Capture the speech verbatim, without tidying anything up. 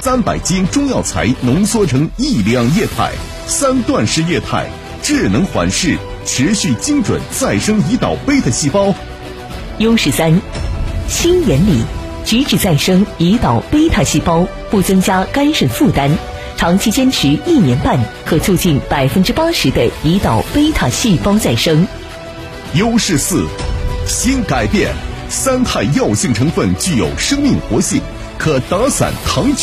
三百斤中药材浓缩成一两液态，三段式液态，智能缓释，持续精准再生胰岛贝塔细胞。 优势三，新原理，菊酯再生胰岛贝塔细胞，不增加肝肾负担，长期坚持一年半，可促进百分之八十的胰岛贝塔细胞再生。 优势四，新改变，三肽药性成分具有生命活性，可打散糖